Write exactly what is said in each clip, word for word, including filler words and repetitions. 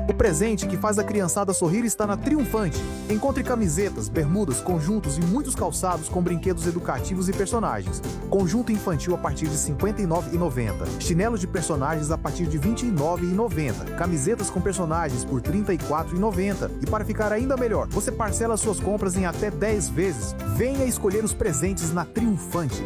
O presente que faz a criançada sorrir está na Triunfante. Encontre camisetas, bermudas, conjuntos e muitos calçados com brinquedos educativos e personagens. Conjunto infantil a partir de cinquenta e nove reais e noventa centavos. Chinelos de personagens a partir de vinte e nove reais e noventa centavos. Camisetas com personagens por trinta e quatro reais e noventa centavos. E para ficar ainda melhor, você parcela suas compras em até dez vezes. Venha escolher os presentes na Triunfante.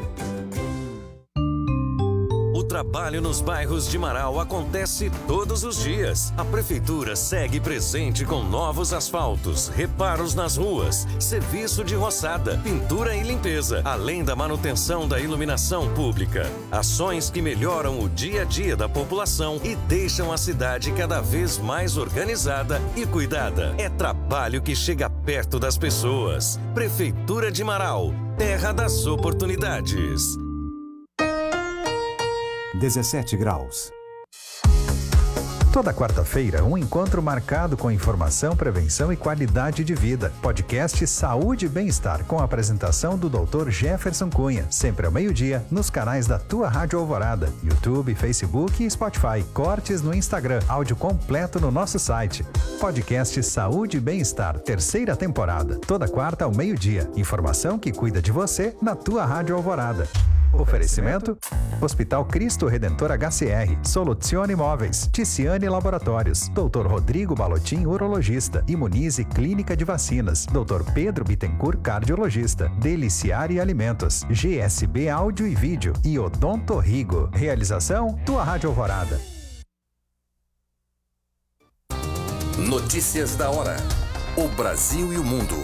O trabalho nos bairros de Marau acontece todos os dias. A prefeitura segue presente com novos asfaltos, reparos nas ruas, serviço de roçada, pintura e limpeza, além da manutenção da iluminação pública. Ações que melhoram o dia a dia da população e deixam a cidade cada vez mais organizada e cuidada. É trabalho que chega perto das pessoas. Prefeitura de Marau, terra das oportunidades. dezessete graus. Toda quarta-feira, um encontro marcado com informação, prevenção e qualidade de vida. Podcast Saúde e Bem-Estar, com a apresentação do doutor Jefferson Cunha. Sempre ao meio-dia, nos canais da tua Rádio Alvorada, YouTube, Facebook e Spotify. Cortes no Instagram, áudio completo no nosso site. Podcast Saúde e Bem-Estar, terceira temporada. Toda quarta ao meio-dia. Informação que cuida de você na tua Rádio Alvorada. Oferecimento: Hospital Cristo Redentor H C R, Soluzione Imóveis, Ticiane Laboratórios, doutor Rodrigo Balotin, urologista, Imunize Clínica de Vacinas, doutor Pedro Bittencourt, cardiologista, Deliciare Alimentos, G S B Áudio e Vídeo e Odonto Rigo. Realização: Tua Rádio Alvorada. Notícias da hora. O Brasil e o mundo.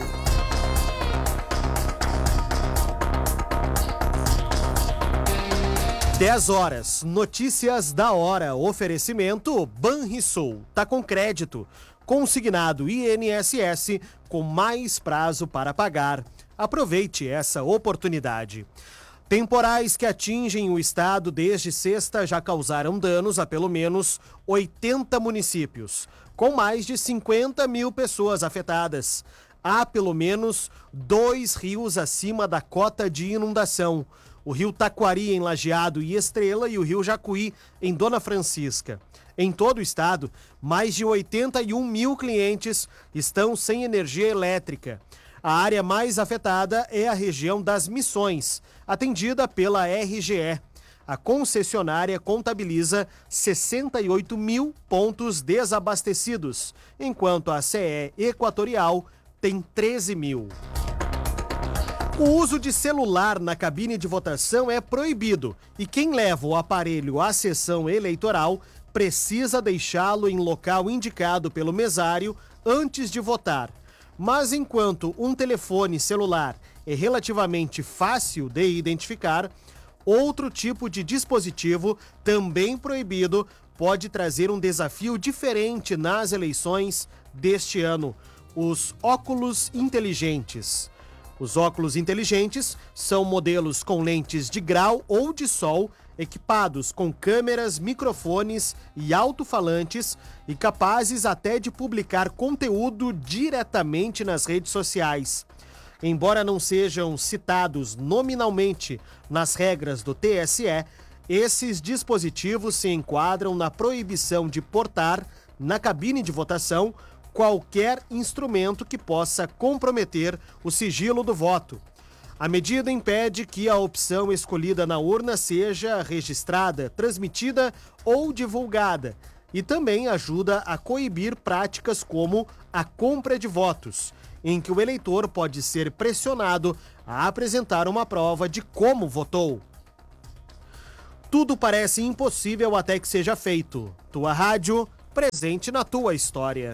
dez horas, notícias da hora, oferecimento Banrisul, tá com crédito, consignado I N S S com mais prazo para pagar. Aproveite essa oportunidade. Temporais que atingem o estado desde sexta já causaram danos a pelo menos oitenta municípios, com mais de cinquenta mil pessoas afetadas. Há pelo menos dois rios acima da cota de inundação. O rio Taquari, em Lajeado e Estrela, e o rio Jacuí, em Dona Francisca. Em todo o estado, mais de oitenta e um mil clientes estão sem energia elétrica. A área mais afetada é a região das Missões, atendida pela R G E. A concessionária contabiliza sessenta e oito mil pontos desabastecidos, enquanto a C E Equatorial tem treze mil. O uso de celular na cabine de votação é proibido e quem leva o aparelho à sessão eleitoral precisa deixá-lo em local indicado pelo mesário antes de votar. Mas enquanto um telefone celular é relativamente fácil de identificar, outro tipo de dispositivo, também proibido, pode trazer um desafio diferente nas eleições deste ano: os óculos inteligentes. Os óculos inteligentes são modelos com lentes de grau ou de sol, equipados com câmeras, microfones e alto-falantes e capazes até de publicar conteúdo diretamente nas redes sociais. Embora não sejam citados nominalmente nas regras do T S E, esses dispositivos se enquadram na proibição de portar, na cabine de votação, qualquer instrumento que possa comprometer o sigilo do voto. A medida impede que a opção escolhida na urna seja registrada, transmitida ou divulgada e também ajuda a coibir práticas como a compra de votos, em que o eleitor pode ser pressionado a apresentar uma prova de como votou. Tudo parece impossível até que seja feito. Tua rádio, presente na tua história.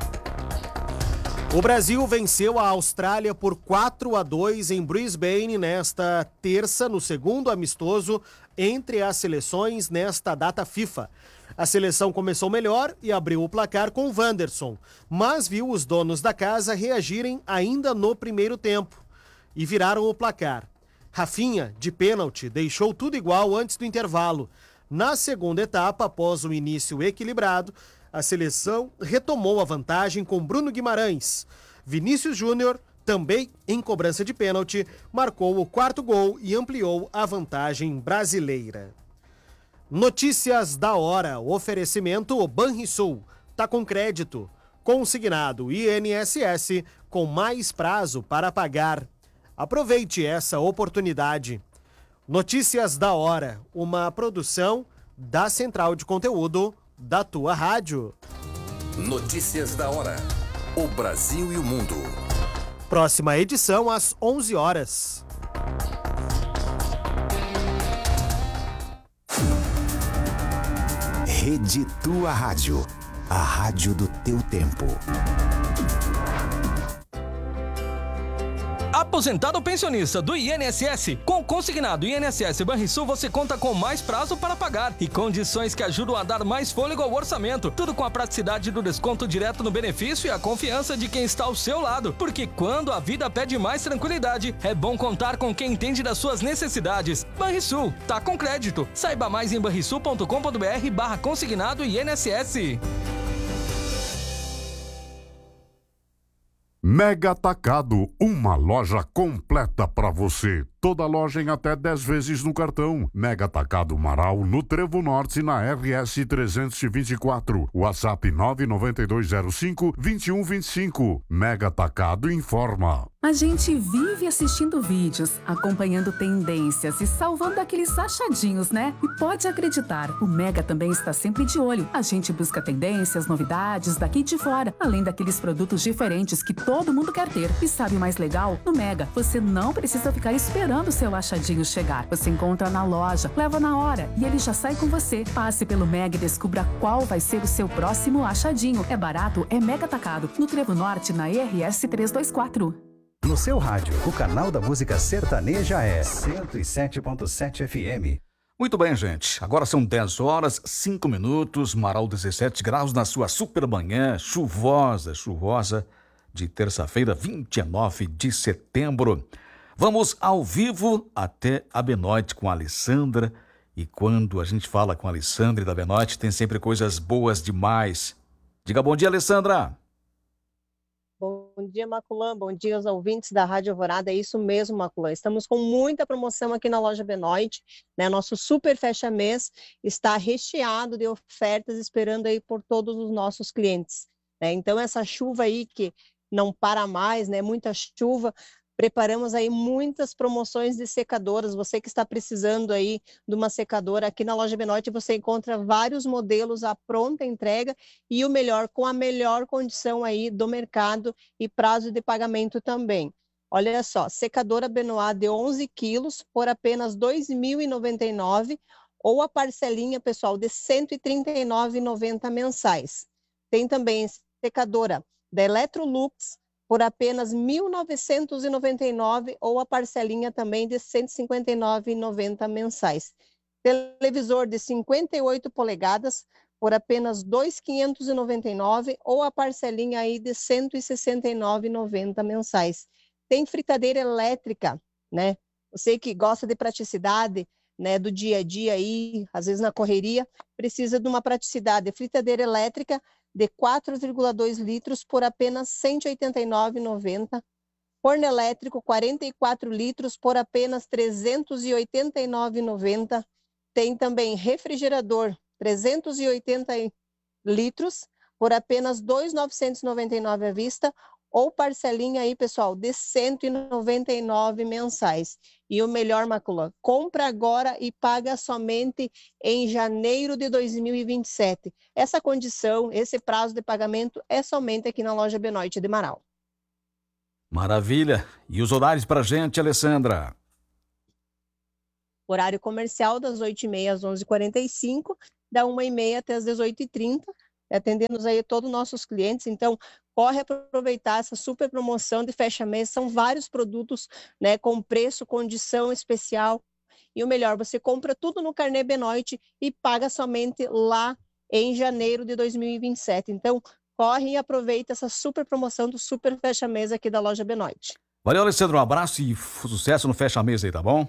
O Brasil venceu a Austrália por quatro a dois em Brisbane nesta terça, no segundo amistoso entre as seleções nesta data FIFA. A seleção começou melhor e abriu o placar com Wanderson, mas viu os donos da casa reagirem ainda no primeiro tempo e viraram o placar. Rafinha, de pênalti, deixou tudo igual antes do intervalo. Na segunda etapa, após o início equilibrado, a seleção retomou a vantagem com Bruno Guimarães. Vinícius Júnior, também em cobrança de pênalti, marcou o quarto gol e ampliou a vantagem brasileira. Notícias da hora, oferecimento Banrisul, tá com crédito, consignado I N S S com mais prazo para pagar. Aproveite essa oportunidade. Notícias da hora, uma produção da Central de Conteúdo da tua rádio. Notícias da hora. O Brasil e o mundo. Próxima edição às onze horas. Rede Tua Rádio. A rádio do teu tempo. Aposentado ou pensionista do I N S S? Com o consignado I N S S Banrisul você conta com mais prazo para pagar e condições que ajudam a dar mais fôlego ao orçamento. Tudo com a praticidade do desconto direto no benefício e a confiança de quem está ao seu lado. Porque quando a vida pede mais tranquilidade, é bom contar com quem entende das suas necessidades. Banrisul, tá com crédito. Saiba mais em banrisul ponto com ponto br barra consignado I N S S. Mega Atacado, uma loja completa para você. Toda loja em até dez vezes no cartão. Mega Atacado Marau, no Trevo Norte, na R S trezentos e vinte e quatro. WhatsApp nove nove dois zero cinco, dois um dois cinco. Mega Atacado informa. A gente vive assistindo vídeos, acompanhando tendências e salvando aqueles achadinhos, né? E pode acreditar, o Mega também está sempre de olho. A gente busca tendências, novidades daqui e de fora, além daqueles produtos diferentes que todo mundo quer ter. E sabe o mais legal? No Mega, você não precisa ficar esperando o seu achadinho chegar. Você encontra na loja, leva na hora e ele já sai com você. Passe pelo Mega e descubra qual vai ser o seu próximo achadinho. É barato, é Mega Atacado, no Trevo Norte, na R S trezentos e vinte e quatro. No seu rádio, o canal da música sertaneja é cento e sete ponto sete F M. Muito bem, gente. Agora são dez horas, cinco minutos, Marau dezessete graus na sua super manhã, chuvosa, chuvosa, de terça-feira, vinte e nove de setembro. Vamos ao vivo até a Benoit com a Alessandra. E quando a gente fala com a Alessandra e da Benoit, tem sempre coisas boas demais. Diga bom dia, Alessandra. Bom dia, Maculã. Bom dia aos ouvintes da Rádio Alvorada. É isso mesmo, Maculã. Estamos com muita promoção aqui na loja Benoit, né? Nosso super fecha-mês está recheado de ofertas, esperando aí por todos os nossos clientes, né? Então, essa chuva aí que não para mais, né? Muita chuva. Preparamos aí muitas promoções de secadoras. Você que está precisando aí de uma secadora, aqui na loja Benoit você encontra vários modelos à pronta entrega e o melhor, com a melhor condição aí do mercado e prazo de pagamento também. Olha só, secadora Benoit de onze quilos por apenas dois mil e noventa e nove reais ou a parcelinha, pessoal, de cento e trinta e nove reais e noventa centavos mensais. Tem também secadora da Electrolux por apenas mil novecentos e noventa e nove reais ou a parcelinha também de cento e cinquenta e nove reais e noventa centavos mensais. Televisor de cinquenta e oito polegadas por apenas dois mil quinhentos e noventa e nove reais ou a parcelinha aí de cento e sessenta e nove reais e noventa centavos mensais. Tem fritadeira elétrica, né? Você que gosta de praticidade, né, do dia a dia aí, às vezes na correria, precisa de uma praticidade. Fritadeira elétrica de quatro vírgula dois litros por apenas cento e oitenta e nove reais e noventa centavos. Forno elétrico quarenta e quatro litros por apenas trezentos e oitenta e nove reais e noventa centavos. Tem também refrigerador trezentos e oitenta litros por apenas dois mil novecentos e noventa e nove reais à vista ou parcelinha aí, pessoal, de cento e noventa e nove reais mensais. E o melhor, Maculã, compra agora e paga somente em janeiro de dois mil e vinte e sete. Essa condição, esse prazo de pagamento é somente aqui na loja Benoit de Marau. Maravilha. E os horários pra gente, Alessandra? Horário comercial das oito e meia às onze e quarenta e cinco, da uma e meia até as dezoito e trinta, atendendo aí todos os nossos clientes. Então, corre aproveitar essa super promoção de fecha-mês. São vários produtos, né, com preço, condição especial. E o melhor, você compra tudo no carnê Benoit e paga somente lá em janeiro de dois mil e vinte e sete. Então, corre e aproveita essa super promoção do super fecha-mês aqui da loja Benoit. Valeu, Alessandro. Um abraço e sucesso no fecha-mês aí, tá bom?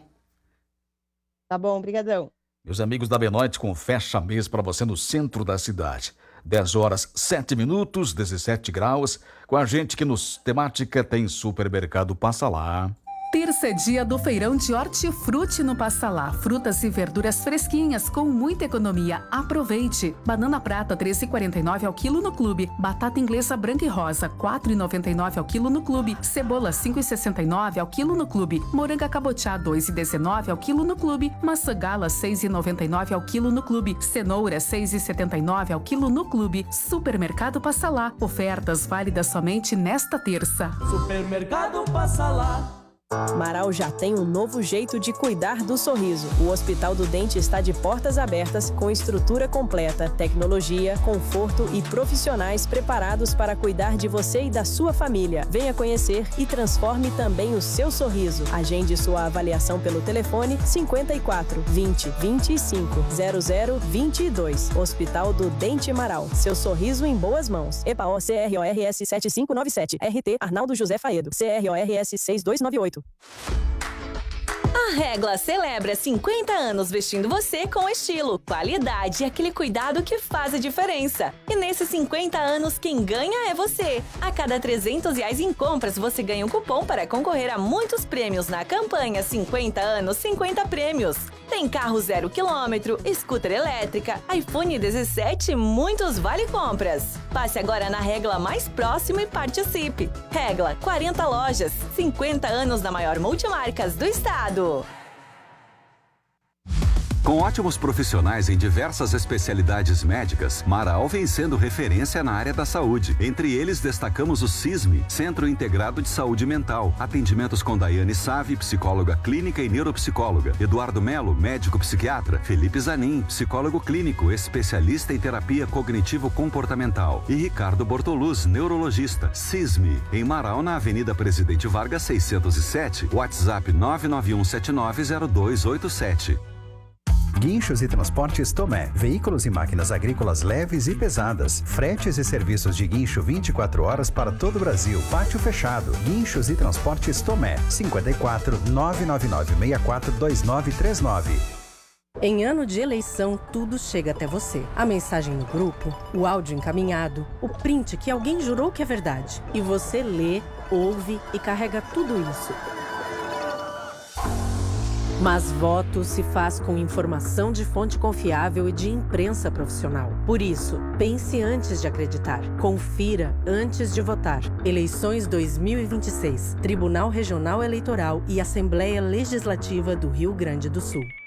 Tá bom, brigadão. Meus amigos da Benoit com fecha-mês para você no centro da cidade. dez horas, sete minutos, dezessete graus. Com a gente que nos temática tem supermercado. Passa lá. Terça é dia do feirão de hortifruti no Passalá. Frutas e verduras fresquinhas com muita economia. Aproveite! Banana prata treze reais e quarenta e nove centavos ao quilo no clube. Batata inglesa branca e rosa quatro reais e noventa e nove centavos ao quilo no clube. Cebola cinco reais e sessenta e nove centavos ao quilo no clube. Moranga cabotiá dois reais e dezenove centavos ao quilo no clube. Maçã gala seis reais e noventa e nove centavos ao quilo no clube. Cenoura seis reais e setenta e nove centavos ao quilo no clube. Supermercado Passalá. Ofertas válidas somente nesta terça. Supermercado Passalá. Marau já tem um novo jeito de cuidar do sorriso. O Hospital do Dente está de portas abertas, com estrutura completa, tecnologia, conforto e profissionais preparados para cuidar de você e da sua família. Venha conhecer e transforme também o seu sorriso. Agende sua avaliação pelo telefone cinquenta e quatro, vinte, vinte e cinco, zero zero, vinte e dois. Hospital do Dente Marau. Seu sorriso em boas mãos. E P A O C R O R S sete cinco nove sete. R T Arnaldo José Faedo. C R O R S seis dois nove oito. A Regla celebra cinquenta anos vestindo você com estilo, qualidade e aquele cuidado que faz a diferença. E nesses cinquenta anos, quem ganha é você. A cada trezentos reais em compras, você ganha um cupom para concorrer a muitos prêmios na campanha cinquenta anos, cinquenta prêmios. Tem carro zero quilômetro, scooter elétrica, iPhone dezessete e muitos vale-compras. Passe agora na Regla mais próximo e participe. Regla, quarenta lojas, cinquenta anos da maior multimarcas do estado. Com ótimos profissionais em diversas especialidades médicas, Marau vem sendo referência na área da saúde. Entre eles, destacamos o CISME, Centro Integrado de Saúde Mental. Atendimentos com Daiane Save, psicóloga clínica e neuropsicóloga. Eduardo Melo, médico psiquiatra. Felipe Zanin, psicólogo clínico, especialista em terapia cognitivo-comportamental. E Ricardo Bortoluz, neurologista. CISME, em Marau, na Avenida Presidente Vargas seiscentos e sete. WhatsApp nove nove um sete nove zero dois oito sete. Guinchos e Transportes Tomé. Veículos e máquinas agrícolas leves e pesadas. Fretes e serviços de guincho vinte e quatro horas para todo o Brasil. Pátio fechado. Guinchos e Transportes Tomé. cinquenta e quatro, nove nove nove seis quatro dois nove três nove. Em ano de eleição, tudo chega até você. A mensagem no grupo, o áudio encaminhado, o print que alguém jurou que é verdade. E você lê, ouve e carrega tudo isso. Mas voto se faz com informação de fonte confiável e de imprensa profissional. Por isso, pense antes de acreditar. Confira antes de votar. Eleições dois mil e vinte e seis. Tribunal Regional Eleitoral e Assembleia Legislativa do Rio Grande do Sul.